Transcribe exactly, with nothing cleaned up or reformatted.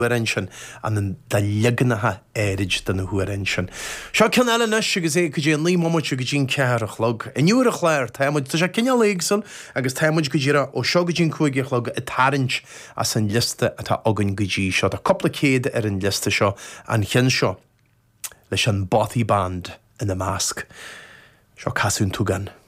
Huarensin an an da leganatha éirid den na Huarensin. Seo ceanna na agus é go dé an límóid go dín cearach log. I nuair a chléir táimid tá sé ceanna éagsal agus táimid go ddíra ó seo go dín cúige log a tarint as an liste atá agan go dí seo. Tá coppla céad ar an liste seo an chean seo leis an Bothy Band in the Mask. Seo casún tú gan.